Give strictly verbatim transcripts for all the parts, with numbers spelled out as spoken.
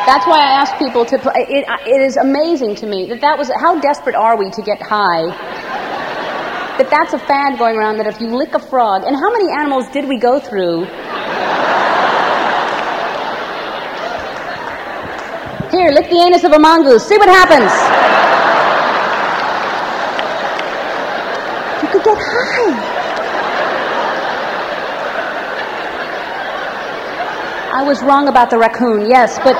That's why I ask people to play. It, it is amazing to me that that was, how desperate are we to get high? That that's a fad going around, that if you lick a frog, and how many animals did we go through? Here, lick the anus of a mongoose, see what happens. You could get high. I was wrong about the raccoon, yes, but...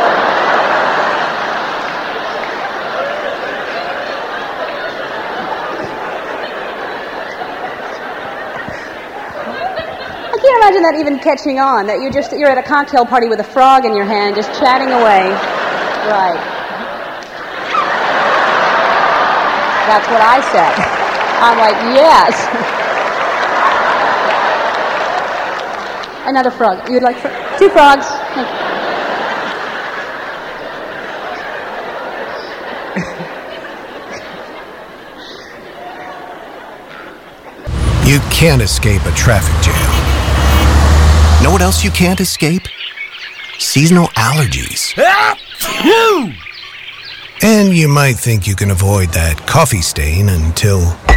I can't imagine that even catching on, that you're just, you're at a cocktail party with a frog in your hand, just chatting away. Right. That's what I said. I'm like, yes. Another frog. You'd like fr- two frogs? Thank you. You can't escape a traffic jam. Know what else you can't escape? Seasonal allergies. And you might think you can avoid that coffee stain until...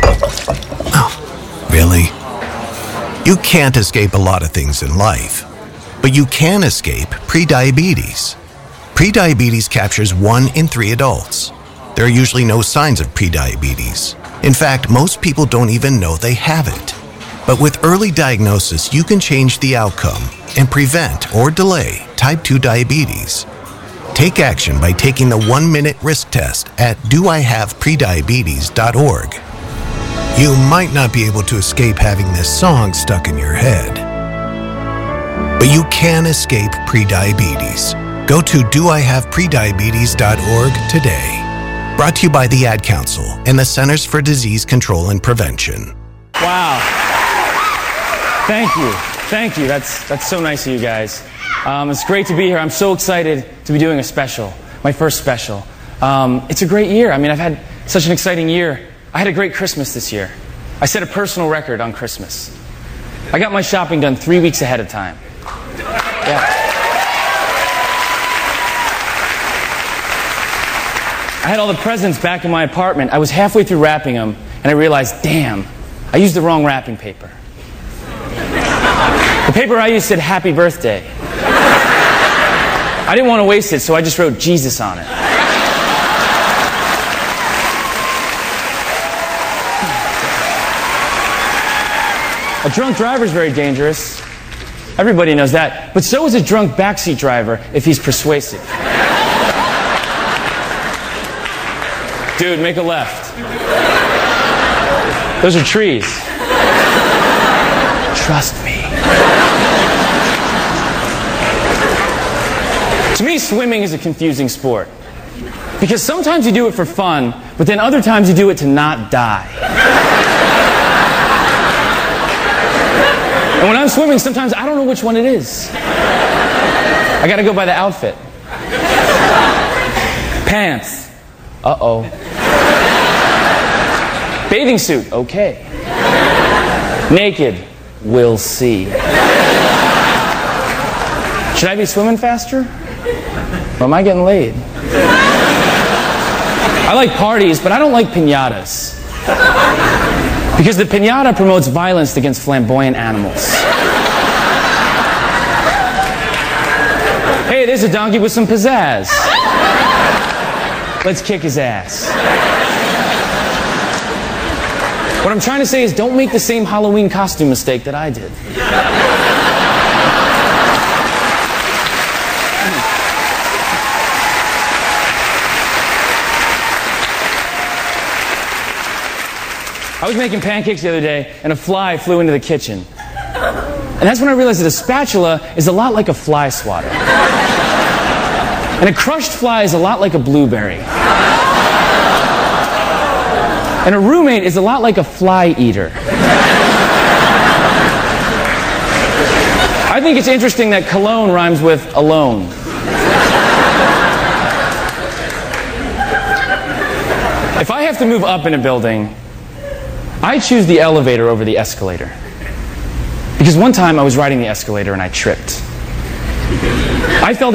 Oh, really? You can't escape a lot of things in life, but you can escape prediabetes. Prediabetes captures one in three adults. There are usually no signs of prediabetes. In fact, most people don't even know they have it. But with early diagnosis, you can change the outcome and prevent or delay type two diabetes. Take action by taking the one-minute risk test at do I have prediabetes dot org. You might not be able to escape having this song stuck in your head, but you can escape prediabetes. Go to do I have prediabetes dot org today. Brought to you by the Ad Council and the Centers for Disease Control and Prevention. Wow. Thank you. Thank you. That's, that's so nice of you guys. Um, it's great to be here. I'm so excited to be doing a special, my first special. Um, it's a great year. I mean, I've had such an exciting year. I had a great Christmas this year. I set a personal record on Christmas. I got my shopping done three weeks ahead of time. Yeah. I had all the presents back in my apartment. I was halfway through wrapping them, and I realized, damn, I used the wrong wrapping paper. The paper I used said, happy birthday. I didn't want to waste it, so I just wrote Jesus on it. A drunk driver is very dangerous. Everybody knows that. But so is a drunk backseat driver if he's persuasive. Dude, make a left. Those are trees. Trust me. To me, swimming is a confusing sport. Because sometimes you do it for fun, but then other times you do it to not die. And when I'm swimming, sometimes I don't know which one it is. I gotta go by the outfit. Pants. Uh-oh. Bathing suit. Okay. Naked. We'll see. Should I be swimming faster? Or am I getting laid? I like parties, but I don't like piñatas. Because the piñata promotes violence against flamboyant animals. Hey, there's a donkey with some pizzazz. Let's kick his ass. What I'm trying to say is don't make the same Halloween costume mistake that I did. I was making pancakes the other day, and a fly flew into the kitchen. And that's when I realized that a spatula is a lot like a fly swatter. And a crushed fly is a lot like a blueberry. And a roommate is a lot like a fly eater. I think it's interesting that cologne rhymes with alone. If I have to move up in a building, I choose the elevator over the escalator. Because one time I was riding the escalator and I tripped. I fell